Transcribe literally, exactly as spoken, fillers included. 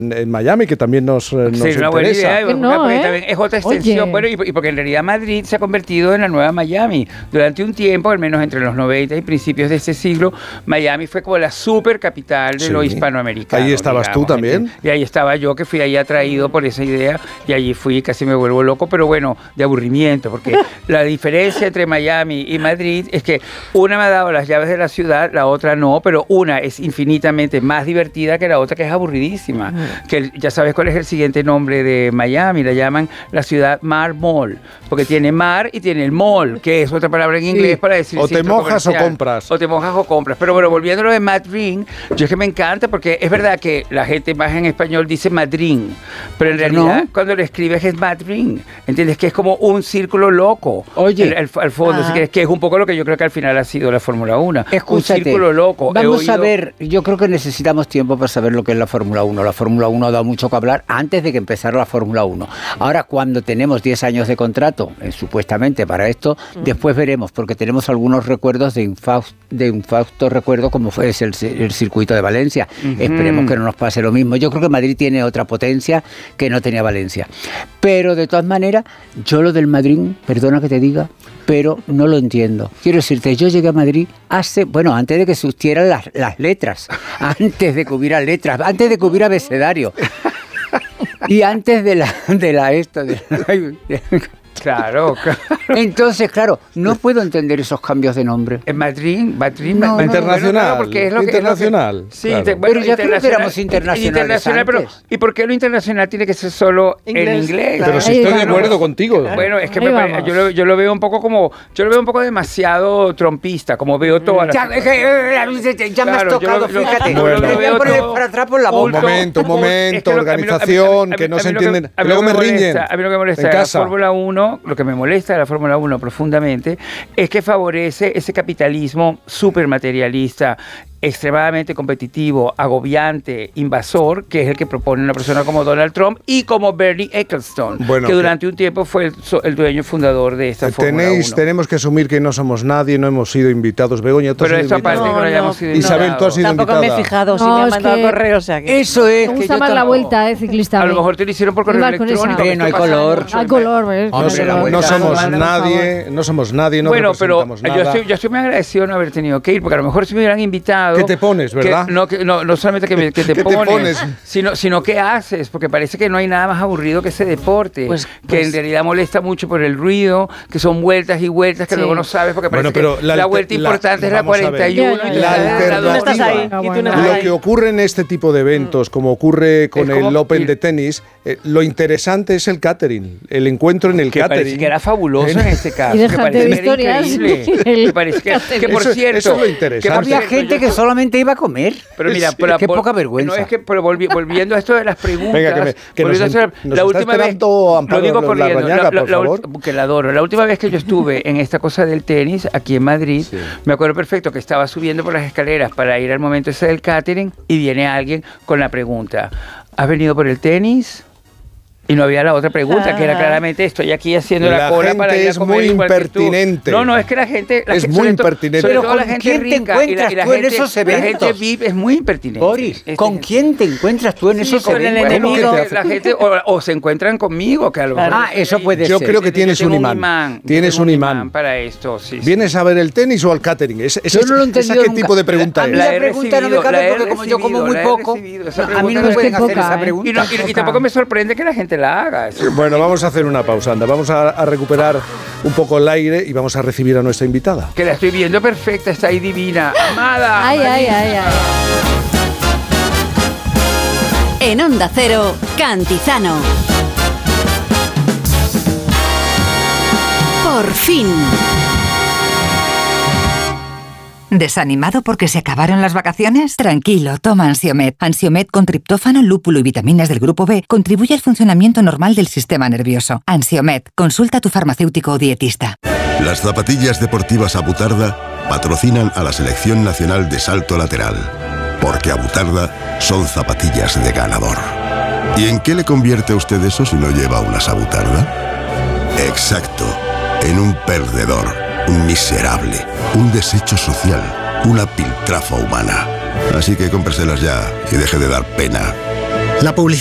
en Miami, que también nos, nos sí, interesa. Una buena idea, Que no, una, porque ¿eh? también es otra extensión. Oye. Bueno, y, y porque en realidad Madrid se ha convertido en la nueva Miami. Durante un tiempo, al menos entre los noventa y principios de este siglo, Miami fue como la super capital de Sí. lo hispanoamericano. Ahí estabas digamos, tú también. ¿entiendes? Y ahí estaba yo, que fui ahí atraído por esa idea, y allí fui, casi me vuelvo loco, pero bueno, de aburrimiento, porque la diferencia entre Miami y Madrid es que una me ha dado las llaves de la ciudad, la otra no, pero una es infinitamente más divertida que la otra, que es aburridísima. Que el- ya sabes cuál es el siguiente nombre de Miami, la llaman la ciudad Mar Mall, porque tiene mar y tiene el mall, que es otra palabra en inglés para decir o te centro mojas o comercial. compras. O te mojas o compras. Pero bueno, volviendo a lo de Madrid, yo es que me encanta, porque es verdad que la gente más en español dice Madrid, pero en realidad ¿No? cuando lo escribes es Madrid, ¿entiendes? Que es como un círculo loco. Oye. El- el- al fondo, Ah. si quieres, que es un poco lo que yo creo que al final ha sido la Fórmula uno. Escúchate, un círculo loco. He vamos a oído- ver, yo creo que necesitamos tiempo para saber lo que es la Fórmula uno. La Fórmula uno ha dado mucho que hablar antes de que empezara la Fórmula uno. Ahora, cuando tenemos diez años de contrato, eh, supuestamente para esto, después veremos, porque tenemos algunos recuerdos de infausto, de infausto recuerdo, como fue el, el circuito de Valencia. Esperemos que no nos pase lo mismo. Yo creo que Madrid tiene otra potencia que no tenía Valencia. Pero, de todas maneras, yo lo del Madrid, perdona que te diga, pero no lo entiendo. Quiero decirte, yo llegué a Madrid hace, bueno, antes de que surgieran las, las letras, antes de que hubiera letras, antes de que hubiera abecedario. Y antes de la, de la esto, de la- Claro, claro. Entonces, claro, no puedo entender esos cambios de nombre. En Madrid, Madrid, No, Madrid- no, internacional, bueno, claro, porque es lo que- es lo que- internacional, sí, claro. te- Pero ya creo que éramos internacionales internacional, pero antes. ¿y por qué lo internacional tiene que ser solo en Inglés, inglés? claro. Pero si Ahí estoy de vamos. acuerdo contigo. Bueno, es que Ahí me pare- vamos. yo, lo, yo lo veo un poco como, yo lo veo un poco demasiado trompista, como veo todas las... Ya, es que, eh, ya me has Claro, yo tocado, lo- yo- fíjate. yo lo Me voy veo a poner todo para atrás por la Un boca. momento, un momento, Es que lo- a mí lo- a mí- organización, a mí- que no a se mí lo entienden. a mí Luego lo que me riñen. molesta- A mí lo que me molesta en de la casa. Fórmula uno, lo que me molesta de la Fórmula uno profundamente, es que favorece ese capitalismo súper materialista, extremadamente competitivo, agobiante, invasor, que es el que propone una persona como Donald Trump y como Bernie Ecclestone, Bueno, que que- durante un tiempo fue el, so- el dueño fundador de esta Fórmula Tenéis, uno. tenemos que asumir que no somos nadie, no hemos sido invitados. Begoña, tú has Pero sido esto aparte invitada. que no No, hayamos no. sido Isabel, tú has invitados. sido Tampoco me he invitada. fijado si No, me han es mandado que- correo, o sea que... Eso es. Me que gusta yo más la tampoco- vuelta, eh, ciclista. A lo mejor te lo hicieron por correo Igual con esa. electrónico. Hombre, no hay esto pasa color. mucho. Hay color, ¿ves? No, Hombre, sé- la no vuelta, somos mándame, por nadie, no somos nadie, no Bueno, pero representamos yo nada. estoy, yo estoy muy agradecido de no haber tenido que ir, porque a lo mejor si me hubieran invitado... ¿Qué te pones, verdad? que- no, que, no, no solamente que, me- que te ¿Qué te pones, pones? Sino, sino qué haces, porque parece que no hay nada más aburrido que ese deporte, Pues- que pues- en realidad molesta mucho por el ruido, que son vueltas y vueltas que Sí. luego no sabes, porque Bueno, parece pero que la la, alter- vuelta la- importante es la vamos a ver. cuarenta y uno. Ya, ya, y ya. la- La la- Tú no estás ahí, alternativa. y tú no Lo estás Lo ahí. que ocurre en este tipo de eventos, como ocurre con Es como- el Open y- de tenis, eh, lo interesante es el catering, el encuentro en el que catering. parece que era fabuloso en este caso. Y que déjate parece de que era historias. increíble, El que parece que, que por Eso- cierto... eso es lo que interesante. por Había cierto, gente yo- que solamente iba a comer. Pero mira, Sí. pero Qué vol- poca vergüenza. No, es que, pero volvi- volviendo a esto de las preguntas. Venga, que me- que volviendo nos a en- esto- nos la está última vez. esperando Amparo Lo digo La- corriendo. Larrañaga, la, la- por la favor. ult- que la adoro. La última vez que yo estuve en esta cosa del tenis, aquí en Madrid, Sí. me acuerdo perfecto que estaba subiendo por las escaleras para ir al momento ese del catering y viene alguien con la pregunta: ¿has venido por el tenis? Y no había la otra pregunta, que era Ah. claramente estoy aquí haciendo la, La cola para gente ir a es comer muy igual que tú. impertinente. No, no, es que la gente... la Es gente- muy sobre to- impertinente. Sobre Pero todo la ¿con gente quién te rica y la, encuentras y la tú en gente, esos la gente eventos? V I P es muy impertinente. Boris, Este- ¿con quién te encuentras tú en Sí, esos con el eventos? enemigo. ¿Qué te La gente, o, o se encuentran conmigo, que a lo mejor... Ah, eso puede Yo ser. creo que Yo tienes tengo un imán. Yo Tienes tengo un imán. para esto, sí, sí. ¿Vienes a ver el tenis o al catering? Es, es- Yo no lo he ¿esa entendido qué nunca. tipo de pregunta A mí es? La la he pregunta no me recibido, cabe la he porque como yo como recibido, muy la he poco, recibido. Esa a mí no pregunta me es pueden que hacer poca, esa ¿eh? pregunta. Y, no- y- y tampoco me sorprende que la gente la haga. Eso. Bueno, vamos a hacer una pausa, anda. Vamos a, a recuperar un poco el aire y vamos a recibir a nuestra invitada. Que la estoy viendo perfecta, está ahí divina. Amada. Ay, ay, ay, ay. En Onda Cero, Cantizano. Por fin. ¿Desanimado porque se acabaron las vacaciones? Tranquilo, toma Ansiomed. Ansiomed con triptófano, lúpulo y vitaminas del grupo B contribuye al funcionamiento normal del sistema nervioso. Ansiomed, consulta a tu farmacéutico o dietista. Las zapatillas deportivas Abutarda patrocinan a la Selección Nacional de Salto Lateral, porque Abutarda son zapatillas de ganador. ¿Y en qué le convierte a usted eso si no lleva unas Abutarda? Exacto, en un perdedor, un miserable, un desecho social, una piltrafa humana. Así que cómpreselas ya y deje de dar pena. La publicidad